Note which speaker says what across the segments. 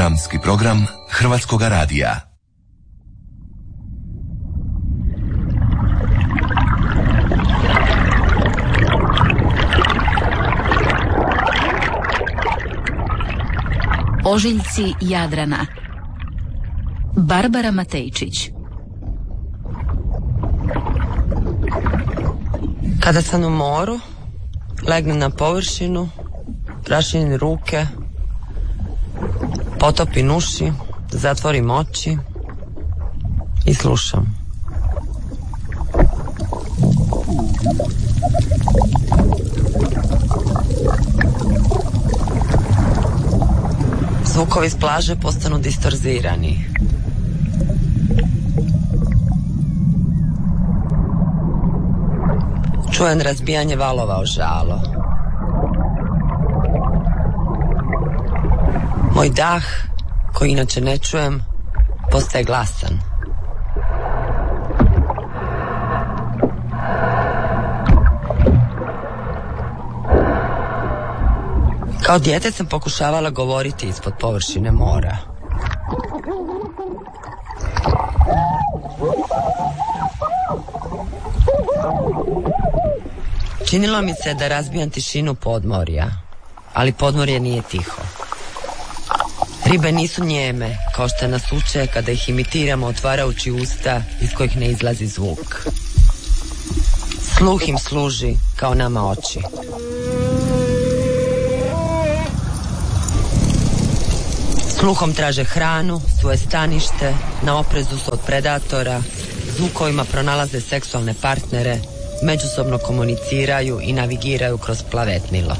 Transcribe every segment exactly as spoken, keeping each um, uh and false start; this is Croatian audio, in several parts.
Speaker 1: Dramski program Hrvatskoga radija.
Speaker 2: Ožiljci Jadrana. Barbara Matejčić.
Speaker 3: Kada sam u moru, legnem na površinu, raširim ruke, potopim uši, zatvorim oči i slušam. Zvukovi s plaže postanu distorzirani. Čujem razbijanje valova o žalo. Moj dah, koji inače ne čujem, postaje glasan. Kao dijete sam pokušavala govoriti ispod površine mora. Činilo mi se da razbijam tišinu podmorja, ali podmorje nije tiho. Ribe nisu njeme, kao što nas uče kada ih imitiramo otvarajući usta iz kojih ne izlazi zvuk. Sluh im služi kao nama oči. Sluhom traže hranu, svoje stanište, na oprezu su od predatora, zvukovima pronalaze seksualne partnere, međusobno komuniciraju i navigiraju kroz plavetnilo.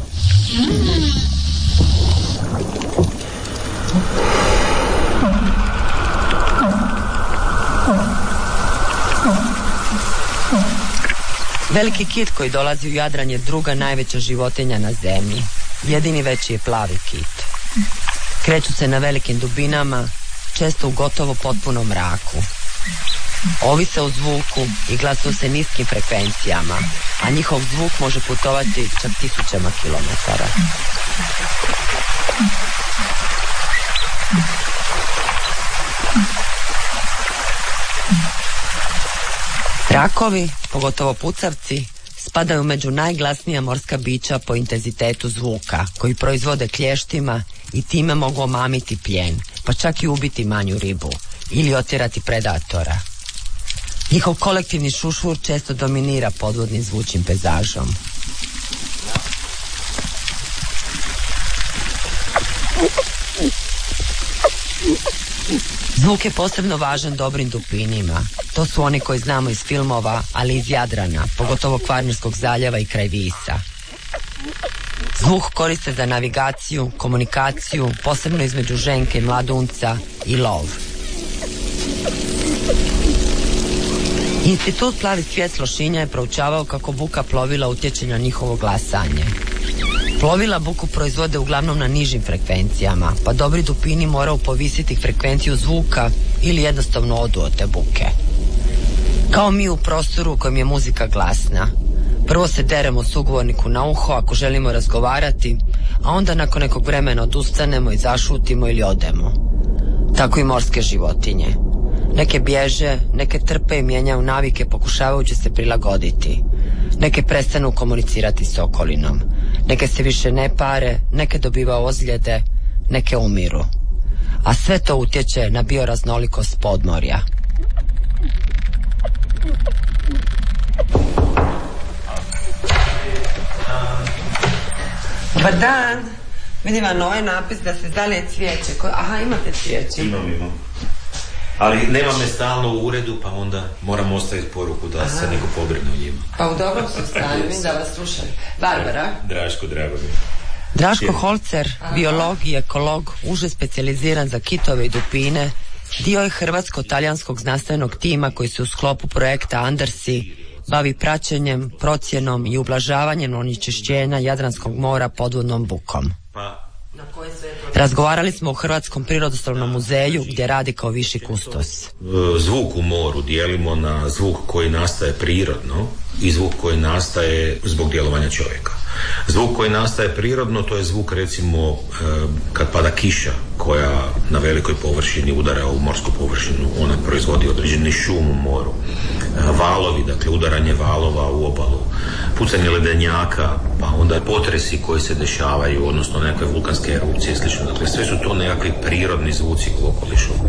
Speaker 3: Veliki kit koji dolazi u Jadran je druga najveća životinja na zemlji. Jedini veći je plavi kit. Kreću se na velikim dubinama, često u gotovo potpunom mraku. Ovise o zvuku i glasuju se niskim frekvencijama, a njihov zvuk može putovati čak tisućama kilometara. Rakovi, pogotovo pucavci, spadaju među najglasnija morska bića po intenzitetu zvuka, koji proizvode klještima i time mogu omamiti plijen, pa čak i ubiti manju ribu ili otjerati predatora. Njihov kolektivni šušur često dominira podvodnim zvučnim pejzažom. Zvuk je posebno važan dobrim dupinima. To su oni koji znamo iz filmova, ali iz Jadrana, pogotovo Kvarnerskog zaljeva i kraj Visa. Zvuk koriste za navigaciju, komunikaciju, posebno između ženke i mladunca i lov. Institut Plavi svijet Lošinja je proučavao kako buka plovila utječe na njihovo glasanje. Plovila buku proizvode uglavnom na nižim frekvencijama, pa dobri dupini moraju povisiti frekvenciju zvuka ili jednostavno odu od te buke. Kao mi u prostoru u kojem je muzika glasna. Prvo se deremo sugovorniku na uho ako želimo razgovarati, a onda nakon nekog vremena odustanemo i zašutimo ili odemo. Tako i morske životinje. Neke bježe, neke trpe i mijenjaju navike pokušavajući se prilagoditi. Neke prestanu komunicirati s okolinom. Neke se više ne pare, neke dobivaju ozljede, neke umiru. A sve to utječe na bioraznolikost podmorja. Dobar dan. Vidim vam ovaj napis da se zalije cvijeće. Aha, imate cvijeće.
Speaker 4: Imam, imam. Ali nema me stalno u uredu, pa onda moram ostaviti poruku da Aha. se neko pobrine o njima.
Speaker 3: Pa u dobrom su stanju, vidim da vas slušam. Barbara?
Speaker 4: Draško, drago mi.
Speaker 3: Draško Holcer, biolog i ekolog, uže specijaliziran za kitove i dupine, dio je hrvatsko-talijanskog znanstvenog tima koji se u sklopu projekta Andersi bavi praćenjem, procjenom i ublažavanjem onečišćenja Jadranskog mora podvodnom bukom.
Speaker 4: Pa...
Speaker 3: Razgovarali smo u Hrvatskom prirodoslovnom muzeju gdje radi kao viši kustos.
Speaker 4: Zvuk u moru dijelimo na zvuk koji nastaje prirodno i zvuk koji nastaje zbog djelovanja čovjeka. Zvuk koji nastaje prirodno, to je zvuk recimo kad pada kiša koja na velikoj površini udara u morsku površinu, ona proizvodi određeni šum u moru. Valovi, dakle udaranje valova u obalu, pucanje ledenjaka, pa onda potresi koji se dešavaju, odnosno nekakve vulkanske erupcije i slično. Dakle, sve su to nekakvi prirodni zvuci u okolišu.